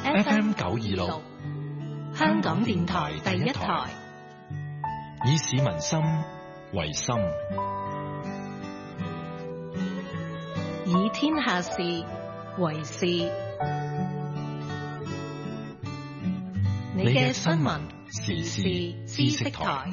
FM 926，香港電台第一台， 以市民心為心， 以天下事為事。你嘅新聞時事知識台。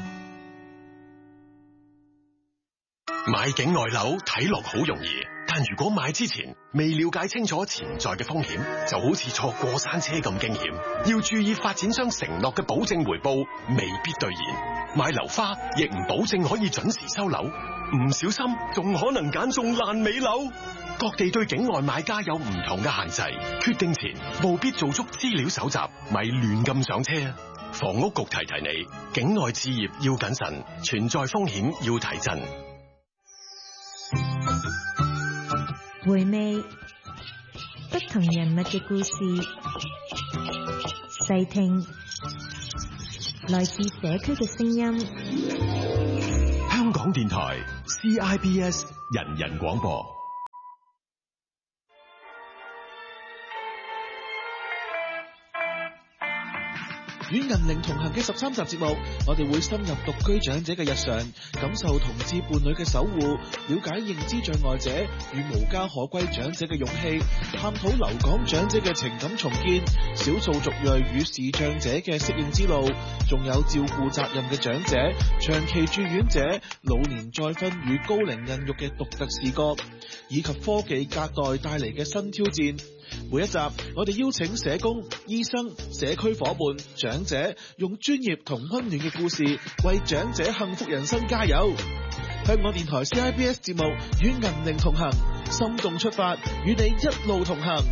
買境外樓睇落好容易，但如果買之前未了解清楚潛在嘅風險，就好似坐過山車咁驚險。要注意發展商承諾嘅保證回報未必兌現，買樓花亦唔保證可以準時收樓，唔小心仲可能揀中爛尾樓。各地對境外買家有唔同嘅限制，決定前務必做足資料搜集，咪亂咁上車。房屋局提提你，境外置業要謹慎，存在風險要提振。 回味不同人物嘅故事，細聽來自社區嘅聲音。 香港電台 CIBS 人人廣播。 與銀齡同行嘅13集節目，我哋會深入獨居長者嘅日常，感受同志伴侶嘅守護，了解認知障礙者與無家可歸長者嘅勇氣，探討留港長者嘅情感重建，少數族裔與視障者嘅適應之路，仲有照顧責任嘅長者、長期住院者、老年再婚與高齡孕育嘅獨特視覺，以及科技隔代帶嚟嘅新挑戰。每一集我哋邀請社工、醫生、社區夥伴、長者，用專業同溫暖嘅故事為長者幸福人生加油。香港電台 CIBS 節目與銀齡同行，心動出發，與你一路同行。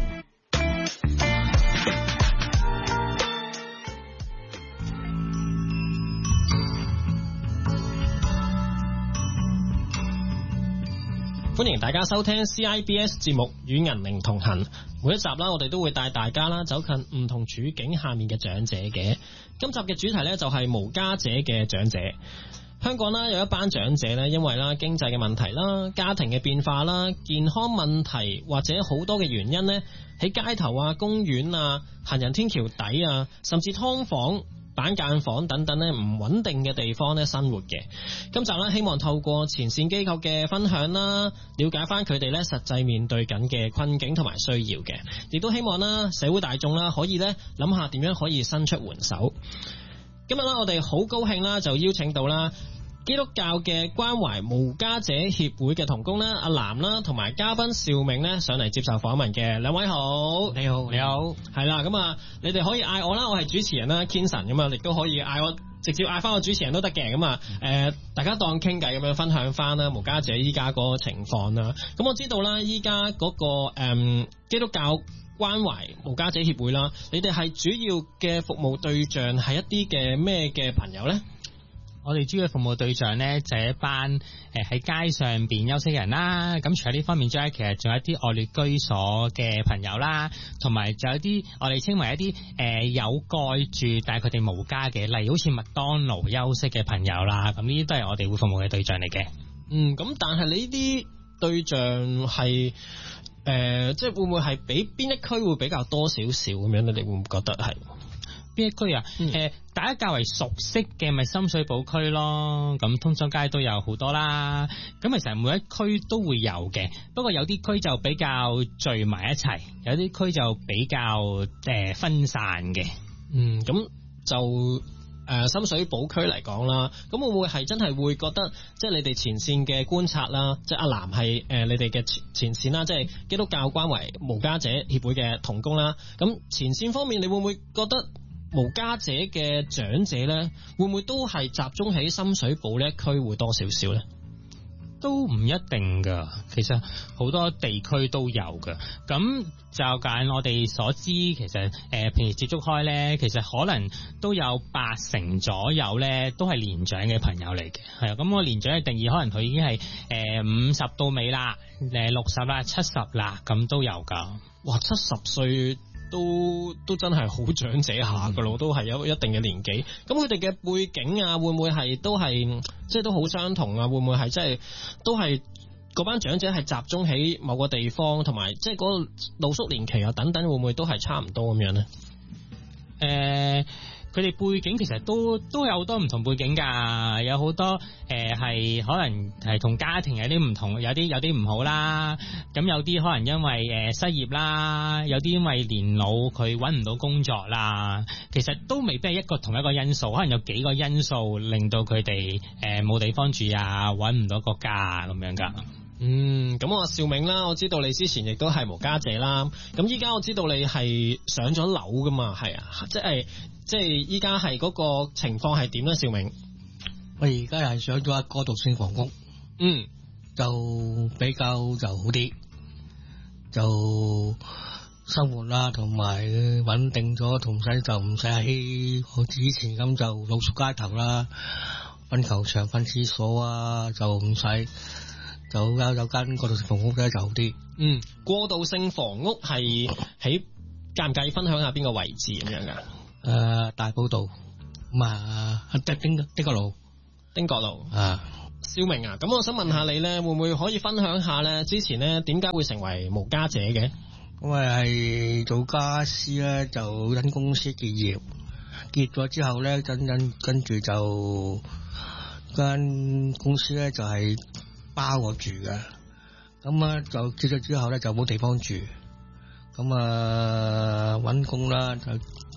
歡迎大家收聽 CIBS 節目與銀齡同行。每一集啦，我哋都會帶大家啦走近唔同處境下面嘅長者嘅。今集嘅主題呢，就係無家者嘅長者。香港啦有一班長者呢，因為啦經濟嘅問題啦、家庭嘅變化啦、健康問題或者好多嘅原因呢，喺街頭啊、公園啊、行人天橋底啊，甚至劏房、板間房等等咧唔穩定嘅地方咧生活嘅。今集咧希望透過前線機構嘅分享啦，了解翻佢哋咧實際面對緊嘅困境同埋需要嘅，亦都希望啦社會大眾啦可以咧諗下點樣可以伸出援手。今日啦我哋好高興啦就邀請到啦基督教嘅關懷無家者協會嘅同工啦阿南啦同埋嘉賓邵銘咧上嚟接受訪問嘅。兩位好。你好。係啦，咁啊你哋可以嗌我啦，我係主持人啦 Kenson， 咁啊亦都可以嗌我直接嗌翻個主持人都得嘅。咁啊大家當傾偈咁樣分享翻啦無家者依家嗰個情況啦。咁我知道啦依家嗰個基督教關懷無家者協會啦，你哋係主要嘅服務對象係一啲嘅咩嘅朋友咧？ 我哋主要服務對象呢，就係一班喺街上邊休息人啦。咁除咗呢方面之外，其實仲有一啲惡劣居所嘅朋友啦，同埋仲有啲我哋稱為一啲有蓋住但係佢哋無家嘅，例如好似麥當勞休息嘅朋友啦。咁呢啲都係我哋會服務嘅對象嚟嘅。 咁但係你呢啲對象係即係會唔會係比邊一區會比較多少少咁樣？你哋會唔會覺得係？ 邊一區啊？大家較為熟悉嘅咪深水埗區咯，咁通州街都有好多啦。咁其實每一區都會有嘅，不過有啲區就比較聚埋一齊，有啲區就比較分散嘅。 咁就深水埗區嚟講啦，咁會唔會係真係會覺得，即係你哋前線嘅觀察啦，即係阿南係你哋嘅前線啦，即係基督教關懷無家者協會嘅同工啦。咁前線方面，你會唔會覺得無家者嘅長者咧，會唔會都係集中喺深水埗呢一區會多少少咧？ 都唔一定噶，其實好多地區都有噶。咁就揀我哋所知，其實平時接觸開咧，其實可能都有80%左右咧，都係年長嘅朋友嚟嘅。係啊，咁我年長嘅定義，可能佢已經係50到尾啦，60啦，70啦，咁都有噶。 哇，70歲都真係好長者下噶咯，都係有一定嘅年紀。咁佢哋嘅背景啊，會唔會係都係即係都好相同啊？會唔會係即係都係嗰班長者係集中喺某個地方，同埋即係嗰個露宿年期啊等等，會唔會都係差唔多咁樣咧？ 佢哋背景其實都有好多唔同背景㗎，有好多係可能係同家庭有啲唔同，有啲唔好啦。咁有啲可能因為失業啦，有啲因為年老佢揾唔到工作啦。其實都未必係同一個因素，可能有幾個因素令到佢哋冇地方住啊，揾唔到個家啊咁樣㗎。 咁我兆銘啦，我知道你之前亦都係無家者啦。咁依家我知道你係上咗樓噶嘛，係啊，即係依家係嗰個情況係點咧？兆銘， 我而家係上咗過渡性房屋，就比較就好啲，就生活啦，同埋穩定咗，同使就唔使喺好似以前咁就露宿街頭啦，瞓球場、瞓廁所啊，就唔使。就有間過渡性房屋咧就好啲。 過渡性房屋係喺介唔介意分享下邊個位置咁樣噶？ 大埔道，丁角路。 丁角路。 啊， 兆銘啊，咁我想問下你咧，會唔會可以分享下咧？之前咧點解會成為無家者嘅？ 因為係做家私咧，就跟公司結業，結咗之後咧，跟住就間公司咧就係包我住嘅，咁啊就結咗之後咧就冇地方住，咁啊搵工啦，就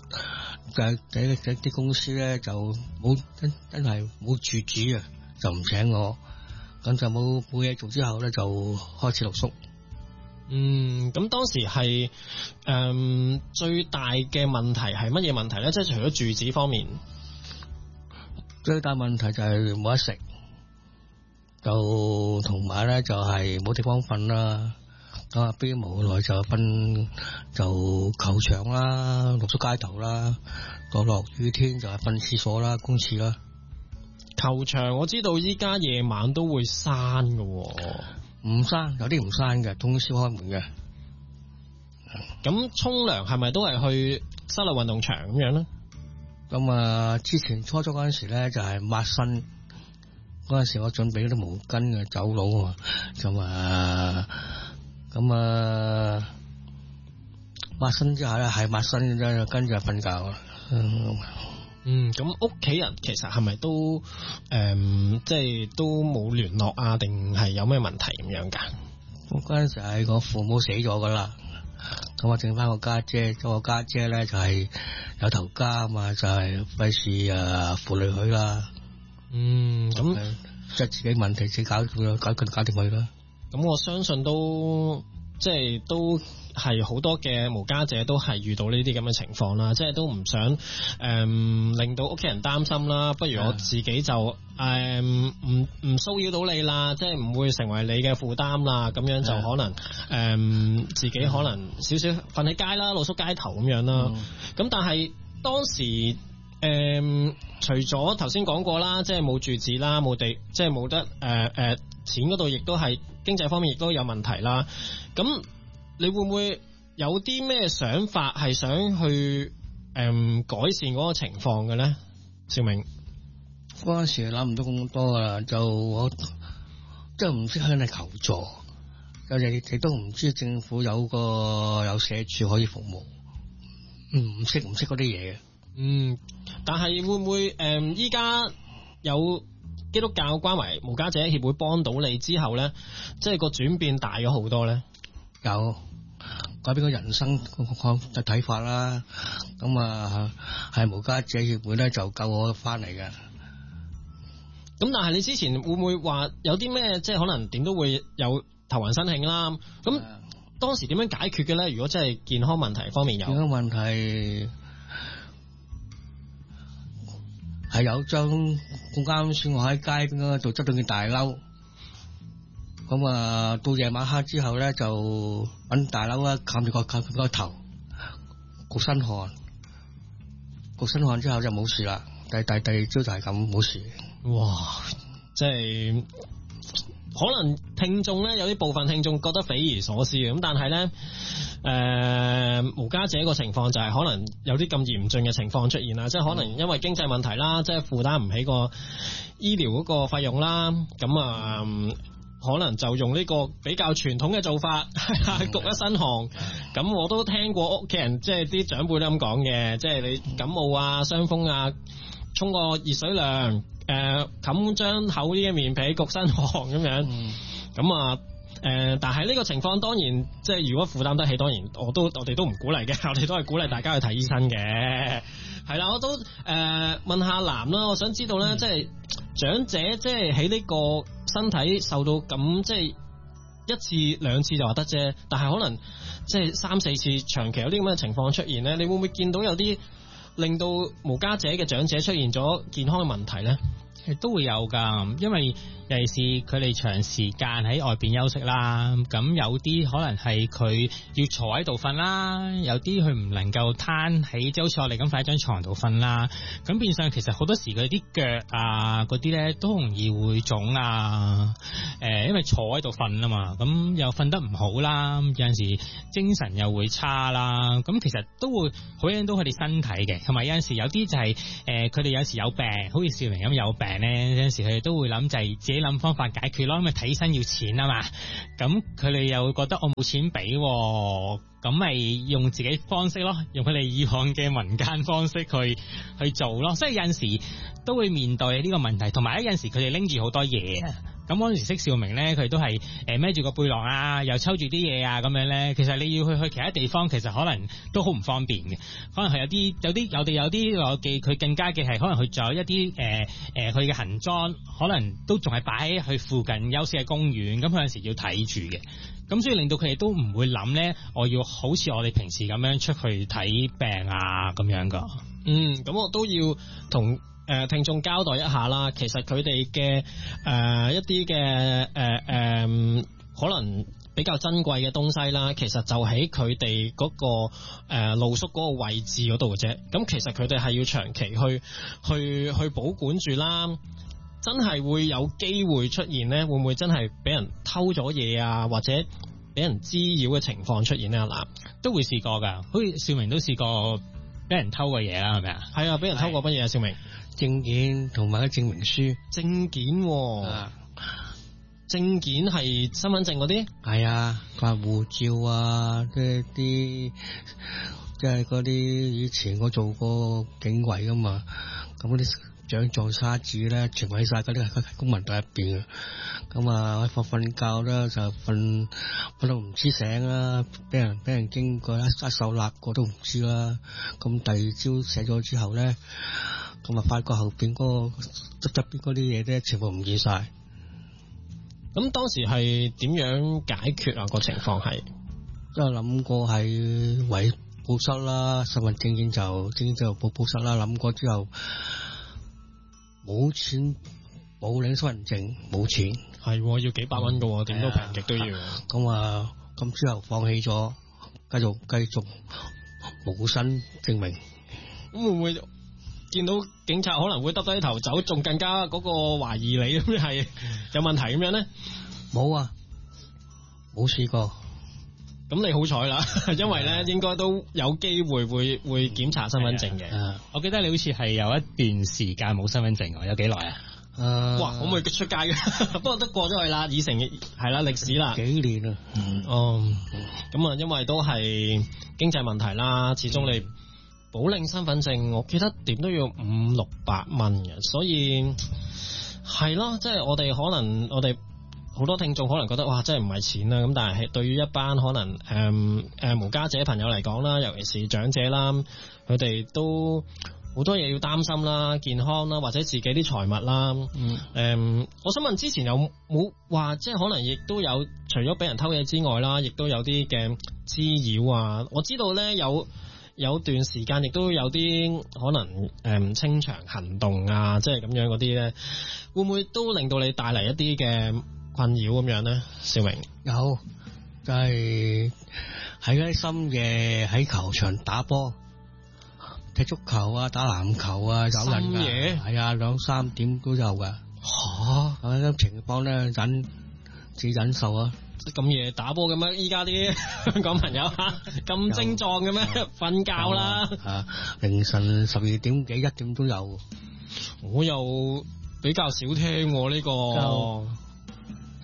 啲公司咧就冇真係冇住址啊，就唔請我，咁就冇嘢做之後咧就開始露宿。 咁當時係最大嘅問題係乜嘢問題咧？即係除咗住址方面， 最大問題就係冇得食。就同埋咧就係冇地方瞓啦，咁啊逼無奈就瞓就球場啦，露宿街頭啦，到落雨天就係瞓廁所啦，公廁啦。 球場我知道依家夜晚都會閂㗎喎。 唔閂，有啲唔閂嘅，通宵開門嘅。 咁沖涼係咪都係去室內運動場咁樣咧？ 咁啊之前初初嗰陣時咧就係抹身。嗰陣時我準備啲毛巾啊走佬啊，咁抹身之後咧係抹身啫，跟住就瞓覺啦。 咁屋企人其實係咪都即係都冇聯絡啊？定係有咩問題咁樣噶？ 我嗰陣時係我父母死咗噶啦，咁我剩翻個家姐，我家姐咧就係有頭家啊嘛，就係費事負累佢啦。咁即係自己問題自己搞掂佢啦。 咁我相信都即係都係好多嘅無家者都係遇到呢啲咁嘅情況啦，即係都唔想令到屋企人擔心啦。不如我自己就唔騷擾到你啦，即係唔會成為你嘅負擔啦。咁樣就可能自己可能少少瞓喺街啦，露宿街頭咁樣啦。咁但係當時除咗頭先講過啦，即係冇住址啦，冇地，即係冇得錢嗰度，亦都係經濟方面亦都有問題啦。咁你會唔會有啲咩想法係想去改善嗰個情況嘅咧？兆銘， 嗰陣時諗唔到咁多啦，就我即係唔識向你求助，亦都唔知政府有社署可以服務，唔識嗰啲嘢嘅。 但係會唔會依家有基督教關懷無家者協會幫到你之後咧，即係個轉變大咗好多咧？ 有改變個人生個睇法啦。咁啊係無家者協會咧就救我翻嚟嘅。 咁但係你之前會唔會話有啲咩即係可能點都會有頭暈身㷫啦？咁當時點樣解決嘅咧？如果真係健康問題方面有健康問題。係有張咁啱先，我喺街邊嗰度執到件大褸，咁啊到夜晚黑之後咧就揾大褸啊冚住個頭，焗身汗之後就冇事啦。第二朝就係咁冇事。 哇！即係可能聽眾咧有啲部分聽眾覺得匪夷所思嘅，咁但係咧無家者個情況就係可能有啲咁嚴峻嘅情況出現啦，即係可能因為經濟問題啦，即係負擔唔起個醫療嗰個費用啦，咁可能就用呢個比較傳統嘅做法，焗一身汗。咁我都聽過屋企人即係啲長輩都咁講嘅，即係你感冒啊、傷風啊，沖個熱水涼，冚張厚啲嘅棉被焗身汗咁樣。咁啊但係呢個情況當然即係如果負擔得起，當然我哋都唔鼓勵嘅，我哋都係鼓勵大家去睇醫生嘅。係啦，我都問下藍啦，我想知道咧，即係長者即係喺呢個身體受到咁即係1次2次就話得啫，但係可能即係3、4次長期有啲咁嘅情況出現咧，你會唔會見到有啲令到無家者嘅長者出現咗健康嘅問題咧？ 都會有噶，因為尤其是佢哋長時間喺外邊休息啦，咁有啲可能係佢要坐喺度瞓啦，有啲佢唔能夠攤喺，即係好似我哋咁瞓喺張床度瞓啦，咁變相其實好多時佢啲腳啊嗰啲咧都容易會腫啊，因為坐喺度瞓啊嘛，咁又瞓得唔好啦，有陣時精神又會差啦，咁其實都會好影響到佢哋身體嘅，同埋有陣時有啲就係佢哋有時有病，好似少明咁有病咧，有陣時佢哋都會諗就係自己諗方法解決咯，因為睇醫生要錢啊嘛，咁佢哋又會覺得我冇錢俾，咁咪用自己方式咯，用佢哋以往嘅民間方式去做咯，所以有陣時都會面對呢個問題，同埋有陣時佢哋拎住好多嘢。咁嗰陣時識兆明咧，佢都係孭住個背囊啊，又抽住啲嘢啊咁樣咧。其實你要去其他地方，其實可能都好唔方便嘅。可能係有啲我記佢更加嘅係，可能佢仲有一啲佢嘅行裝，可能都仲係擺喺佢附近休息嘅公園。咁佢有陣時要睇住嘅。咁所以令到佢哋都唔會諗咧，我要好似我哋平時咁樣出去睇病啊咁樣噶。 咁我都要同聽眾交代一下啦，其實佢哋嘅一啲嘅可能比較珍貴嘅東西啦，其實就喺佢哋嗰個露宿嗰個位置嗰度嘅啫。咁其實佢哋係要長期去保管住啦，真係會有機會出現咧，會唔會真係俾人偷咗嘢啊，或者俾人滋擾嘅情況出現咧？嗱， 都會試過㗎，好似少明都試過俾人偷過嘢啦，係咪啊？ 係啊，俾人偷過乜嘢啊？少明？ 證件同埋啲證明書。 證件證件係身份證嗰啲？係啊，發護照啊，即係嗰啲以前我做過警衛噶嘛，咁嗰啲獎狀沙紙咧，全部喺晒嗰啲公文袋入邊嘅。咁啊，瞓覺咧就瞓到唔知醒啦，俾人經過一手揦過都唔知啦。咁第二朝寫咗之後咧，咁啊發覺後邊嗰個側邊嗰啲嘢咧，全部唔見晒。 咁當時係點樣解決啊？個情況係都有諗過係圍報失啦，身份證就報失啦。諗過之後冇錢冇領身份證，冇錢係要幾百蚊噶，點都平極都要。 咁之後放棄咗，繼續冇身證明。 咁會唔會見到警察可能會耷低頭走，仲更加嗰個懷疑你咁係有問題咁樣咧？ 冇啊，冇試過。 咁你好彩啦，因為咧應該都有機會會檢查身份證嘅。 我記得你好似係有一段時間冇身份證，有幾耐啊？ 哇，可唔可以出街嘅？不過都過咗去啦，已成係啦歷史啦。 幾年啊？ 咁啊，因為都係經濟問題啦，始終你補領身份證，我記得點都要500-600蚊嘅，所以係咯，即係我哋好多聽眾可能覺得哇，真係唔係錢啦，咁但係對於一班可能無家者朋友嚟講啦，尤其是長者啦，佢哋都好多嘢要擔心啦，健康啦，或者自己啲財物啦。我想問之前有冇話，即係可能亦都有除咗俾人偷嘢之外啦，亦都有啲嘅滋擾啊？我知道咧有段時間亦都有啲可能清場行動啊，即係咁樣嗰啲咧，會唔會都令到你帶嚟一啲嘅困擾咁樣咧？少明有，就係喺嗰啲深夜喺球場打波、踢足球啊、打籃球啊，有人噶，係啊，2-3點都有噶。咁樣情況咧，自忍受啊！ 咁夜打波嘅咩？依家啲香港朋友咁精壯嘅咩？瞓覺啦！ 凌晨12點幾1點都有。 我又比較少聽呢個。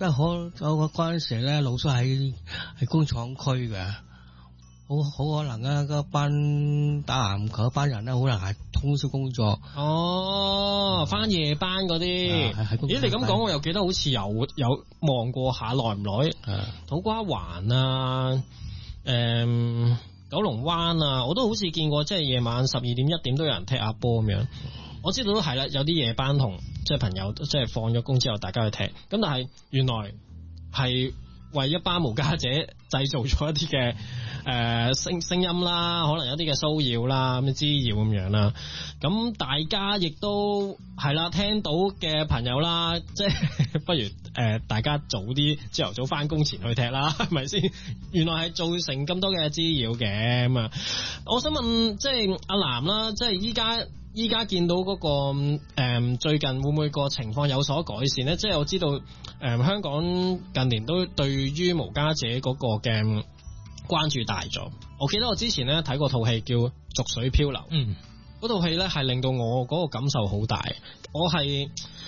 因為我嗰陣時咧，老叔喺工廠區嘅，好可能啊，嗰班打籃球嗰班人咧，可能係通宵工作。 哦，翻夜班嗰啲。咦，你咁講，我又記得好似有望過下，耐唔耐？土瓜灣啊，九龍灣啊，我都好似見過，即係夜晚12點1點都有人踢下波咁樣。我知道都係啦，有啲夜班同即係朋友，即係放咗工之後大家去踢。咁但係原來係為一班無家者製造咗一啲嘅聲音啦，可能有啲嘅騷擾啦，咁滋擾咁樣啦。咁大家亦都係啦，聽到嘅朋友啦，即係不如大家早啲朝頭早翻工前去踢啦，係咪先？原來係造成咁多嘅滋擾嘅咁啊！我想問，即係阿南啦，即係依家見到嗰個最近會唔會個情況有所改善呢？即係我知道香港近年都對於無家者嗰個嘅關注大咗。我記得我之前咧睇過套戲叫《濁水漂流》，嗰套戲咧係令到我嗰個感受好大。我係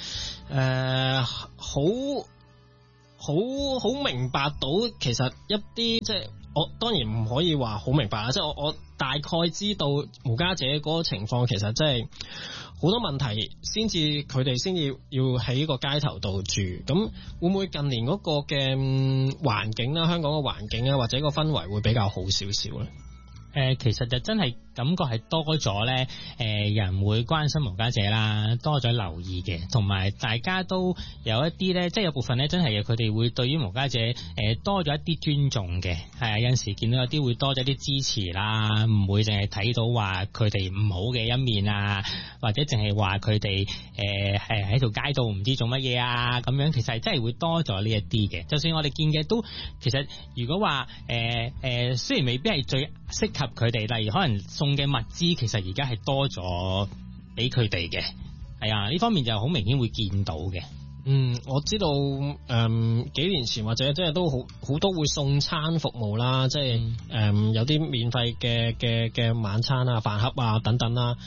好明白到其實一啲即係我當然唔可以話好明白啦，即係我大概知道無家者嗰個情況，其實真係好多問題佢哋先至要喺個街頭度住。咁會唔會近年嗰個嘅環境啦，香港嘅環境啊，或者個氛圍會比較好少少咧？ 其實就真係感覺係多咗咧，人會關心無家者啦，多咗留意嘅，同埋大家都有一啲咧，即係有部分咧真係佢哋會對於無家者多咗一啲尊重嘅，係啊，有陣時見到有啲會多咗啲支持啦，唔會淨係睇到話佢哋唔好嘅一面啊，或者淨係話佢哋係喺條街度唔知做乜嘢啊咁樣，其實真係會多咗呢一啲嘅。就算我哋見嘅都，其實如果話雖然未必係最適合佢哋，例如可能送嘅物資，其實而家係多咗俾佢哋嘅，係啊，呢方面就好明顯會見到嘅。 我知道幾年前或者即係都好多會送餐服務啦，即係有啲免費嘅晚餐啊、飯盒啊等等啦。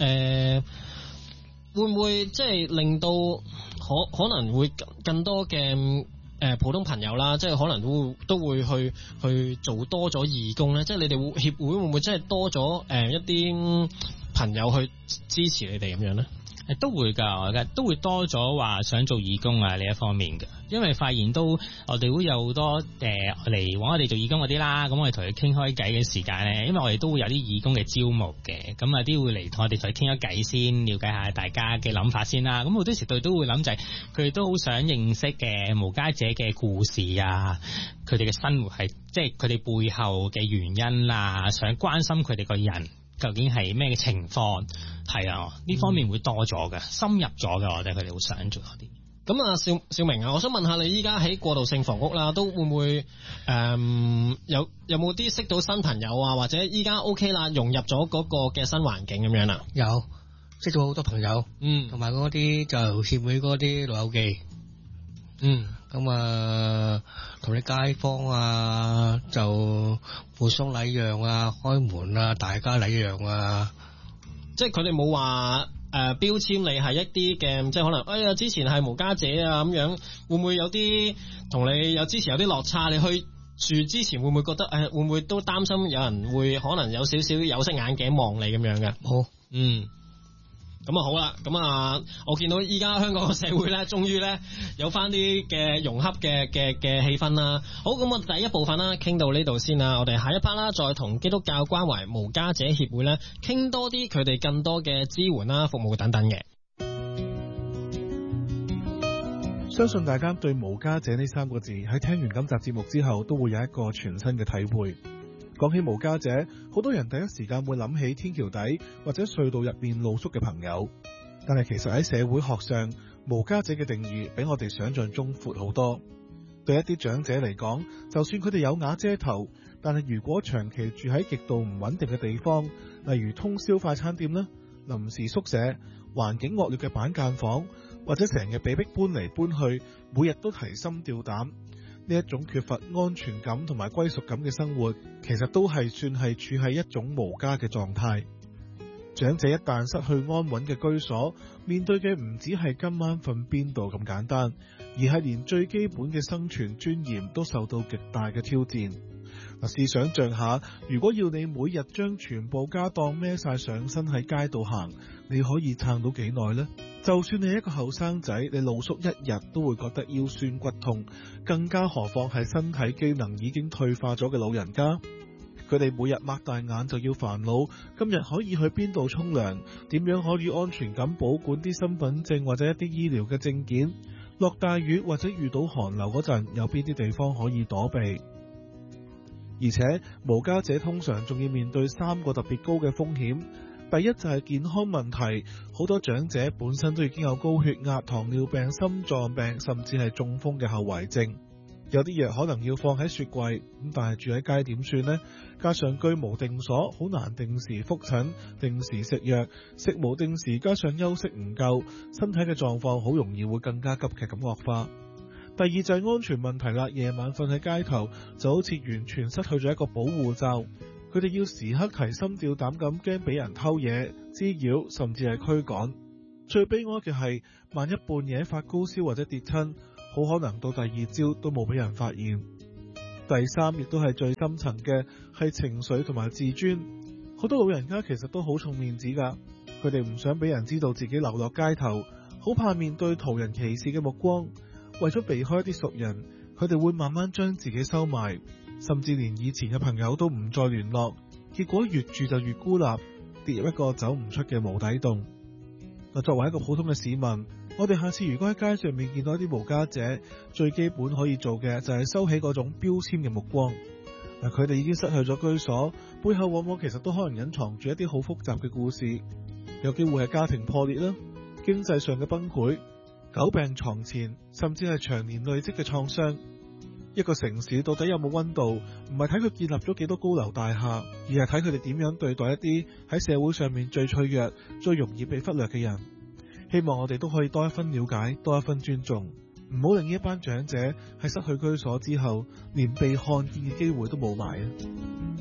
會唔會即係令到可能會更多嘅普通朋友啦，即係可能都會去做多咗義工咧，即係你哋協會會唔會真係多咗一啲朋友去支持你哋咁樣咧？ 都會㗎，都會多咗話想做義工啊呢一方面嘅，因為發現都我哋會有好多嚟揾我哋做義工嗰啲啦，咁我哋同佢傾開偈嘅時間咧，因為我哋都會有啲義工嘅招募嘅，咁啊啲會嚟同我哋同佢傾咗偈先，了解下大家嘅諗法先啦。咁好多時佢都會諗就係佢哋都好想認識嘅無家者嘅故事啊，佢哋嘅生活係即係佢哋背後嘅原因啊，想關心佢哋個人究竟係咩嘅情況，係啊，呢方面會多咗嘅，深入咗嘅，我哋佢哋會想做多啲。 咁啊，少明啊，我想問下你依家喺過渡性房屋啦，都會唔會有冇啲識到新朋友啊，或者依家 OK 啦，融入咗嗰個嘅新環境咁樣啊？ 有識咗好多朋友，同埋嗰啲就協會嗰啲老友記，咁啊同啲街坊啊就互相禮讓啊，開門啊，大家禮讓啊， 即係佢哋冇話標籤你係一啲嘅，即係可能哎呀之前係無家者啊咁樣，會唔會有啲同你有之前有啲落差？你去住之前會唔會覺得會唔會都擔心有人會可能有少少有色眼鏡望你咁樣嘅？ 好， 咁啊好啦，咁啊我見到依家香港嘅社會咧，終於咧有翻啲嘅融洽嘅氣氛啦。好，咁我第一部分啦，傾到呢度先啦。我哋下一 part 啦，再同基督教關懷無家者協會咧，傾多啲佢哋更多嘅支援啦、服務等等嘅。 相信大家對無家者呢3個字喺聽完今集節目之後，都會有一個全新嘅體會。講起無家者，好多人第一時間會諗起天橋底或者隧道入面露宿嘅朋友，但係其實喺社會學上，無家者嘅定義比我哋想象中闊好多。對一啲長者嚟講，就算佢哋有瓦遮頭，但係如果長期住喺極度唔穩定嘅地方，例如通宵快餐店啦、臨時宿舍、環境惡劣嘅板間房，或者成日被逼搬嚟搬去，每日都提心吊膽，呢一種缺乏安全感同埋歸屬感嘅生活，其實都係算係處喺一種無家嘅狀態。 長者一旦失去安穩嘅居所，面對嘅唔止係今晚瞓邊度咁簡單，而係連最基本嘅生存尊嚴都受到極大嘅挑戰。試想像下，如果要你每日將全部家當孭晒上身喺街度行，你可以撐到幾耐呢？就算你一個後生仔，你露宿一日都會覺得腰酸骨痛，更加何況係身體機能已經退化咗嘅老人家。佢哋每日擘大眼就要煩惱，今日可以去邊度沖涼，點樣可以安全咁保管啲身份證或者一啲醫療嘅證件，落大雨或者遇到寒流嗰陣，有邊啲地方可以躲避。而且無家者通常仲要面對3個特別高嘅風險。第一就係健康問題，好多長者本身都已經有高血壓、糖尿病、心臟病，甚至係中風嘅後遺症。有啲藥可能要放喺雪櫃，但係住喺街點算呢？加上居無定所，好難定時復診、定時食藥，食無定時，加上休息唔夠，身體嘅狀況好容易會更加急劇咁惡化。第二就係安全問題啦，夜晚瞓喺街頭就好似完全失去咗一個保護罩，佢哋要時刻提心吊膽咁，驚俾人偷嘢、滋擾，甚至係驅趕。最悲哀嘅係，萬一半夜發高燒或者跌親，好可能到第二朝都冇俾人發現。第三亦都係最深層嘅，係情緒同埋自尊。好多老人家其實都好重面子噶，佢哋唔想俾人知道自己流落街頭，好怕面對途人歧視嘅目光。為咗避開一啲熟人，佢哋會慢慢將自己收埋，甚至連以前嘅朋友都唔再聯絡，結果越住就越孤立，跌入一個走唔出嘅無底洞。作為一個普通嘅市民，我哋下次如果喺街上面見到一啲無家者，最基本可以做嘅就係收起嗰種標籤嘅目光。佢哋已經失去咗居所，背後往往其實都可能隱藏住一啲好複雜嘅故事，有機會係家庭破裂啦，經濟上嘅崩潰，久病床前，甚至係長年累積嘅創傷。一個城市到底有冇溫度，唔係睇佢建立咗幾多高樓大廈，而係睇佢哋點樣對待一啲喺社會上面最脆弱、最容易被忽略嘅人。希望我哋都可以多一分了解，多一分尊重，唔好令呢一班長者喺失去居所之後，連被看見嘅機會都冇埋啊！